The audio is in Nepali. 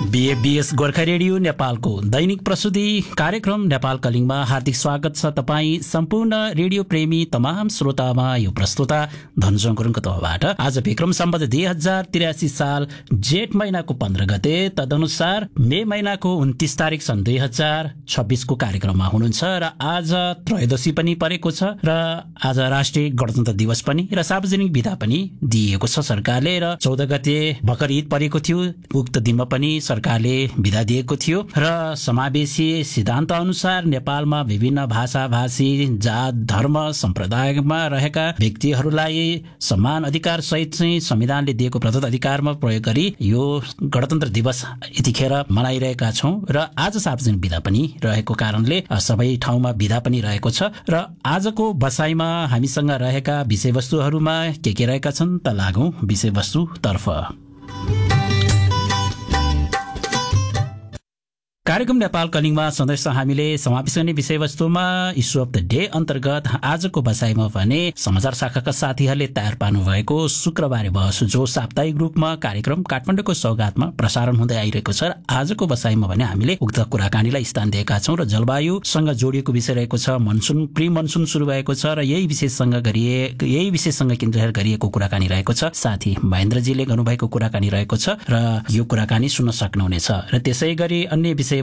बीएस गोर्खा रेडियो नेपालको दैनिक प्रस्तुति कार्यक्रम नेपाल कलिङमा हार्दिक स्वागत छ। तपाईँ सम्पूर्ण रेडियो प्रेमी तमाम श्रोतामा यो प्रस्तुता धनुषं गुरुङको तर्फबाट आज विक्रम सम्वत 2083 साल जेठ महिनाको 15 गते तदनुसार मे महिनाको 29 तारिक सन् 2026 को कार्यक्रममा हुनुहुन्छ र आज त्रयोदशी पनि परेको छ र आज राष्ट्रिय गणतन्त्र दिवस पनि र सार्वजनिक बिदा पनि दिएको छ सरकारले र 14 गते भर्खर ईद परेको थियो। उक्त दिनमा पनि सरकारले बिदा दिएको थियो र समावेशी सिद्धान्त अनुसार नेपालमा विभिन्न भाषा भाषी जात धर्म सम्प्रदायमा रहेका व्यक्तिहरूलाई समान अधिकार सहित चाहिँ संविधानले दिएको प्रदत्त अधिकारमा प्रयोग गरी यो गणतन्त्र दिवस यतिखेर मनाइरहेका छौं र आज सार्वजनिक बिदा पनि रहेको कारणले सबै ठाउँमा बिदा पनि रहेको छ र आजको बसाइमा हामीसँग रहेका विषयवस्तुहरूमा के रहेका छन् त लागौं विषयवस्तुतर्फ। कार्यक्रम नेपाल कलिङमा सधैँ हामीले समावेश गर्ने विषयवस्तुमा इस्यु अफ द डे अन्तर्गत आजको बसाइमा भने समाचार शाखाका साथीहरूले तयार पार्नु भएको शुक्रबारे बहस जो साप्ताहिक रूपमा कार्यक्रम काठमाडौँको सौगातमा प्रसारण हुँदै आइरहेको छ। आजको बसाइमा भने हामीले उक्त कुराकानीलाई स्थान दिएका छौं र जलवायुसँग जोडिएको विषय रहेको छ। मनसुन प्री मनसुन सुरु भएको छ र यही विषयसँग केन्द्रित गरिएको कुराकानी रहेको छ। साथी महेन्द्रजीले गर्नुभएको कुराकानी रहेको छ र यो कुराकानी सुन्न सक्नुहुनेछ र त्यसै गरी अन्य विषय